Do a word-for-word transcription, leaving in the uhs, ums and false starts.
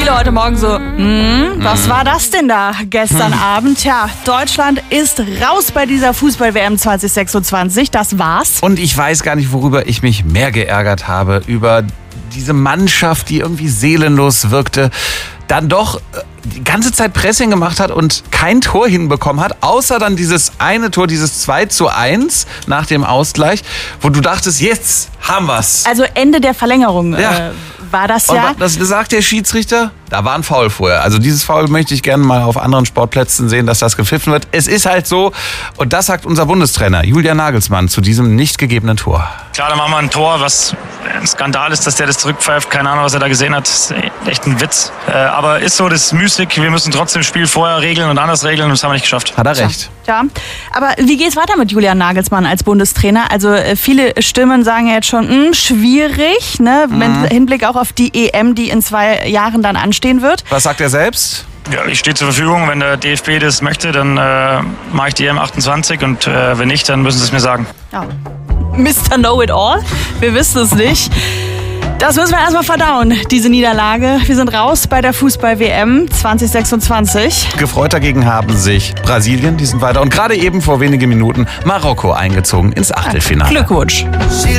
Viele heute Morgen so, hm, was war das denn da gestern Abend? Tja, Deutschland ist raus bei dieser Fußball-W M zwanzig sechsundzwanzig. Das war's. Und ich weiß gar nicht, worüber ich mich mehr geärgert habe. Über diese Mannschaft, die irgendwie seelenlos wirkte, dann doch die ganze Zeit Pressing gemacht hat und kein Tor hinbekommen hat, außer dann dieses eine Tor, dieses zwei zu eins nach dem Ausgleich, wo du dachtest, jetzt haben wir's. Also Ende der Verlängerung Ja. äh, war das Und ja. das sagt der Schiedsrichter, da war ein Foul vorher. Also dieses Foul möchte ich gerne mal auf anderen Sportplätzen sehen, dass das gepfiffen wird. Es ist halt so, und das sagt unser Bundestrainer Julian Nagelsmann zu diesem nicht gegebenen Tor. Klar, dann machen wir ein Tor, was ein Skandal ist, dass der das zurückpfeift. Keine Ahnung, was er da gesehen hat. Das ist echt ein Witz. Äh, aber ist so, das ist müßig. Wir müssen trotzdem das Spiel vorher regeln und anders regeln und das haben wir nicht geschafft. Hat er recht. Tja, aber wie geht's weiter mit Julian Nagelsmann als Bundestrainer? Also äh, viele Stimmen sagen ja jetzt schon, mh, schwierig, ne? Mhm. Mit Hinblick auch auf die E M, die in zwei Jahren dann anstehen wird. Was sagt er selbst? Ja, ich stehe zur Verfügung. Wenn der D F B das möchte, dann äh, mache ich die E M achtundzwanzig und äh, wenn nicht, dann müssen sie es mir sagen. Ja. Mister Know-it-all, wir wissen es nicht. Das müssen wir erstmal verdauen, diese Niederlage. Wir sind raus bei der Fußball-W M zwanzig sechsundzwanzig. Gefreut dagegen haben sich Brasilien, die sind weiter, und gerade eben vor wenigen Minuten Marokko eingezogen ins Achtelfinale. Glückwunsch.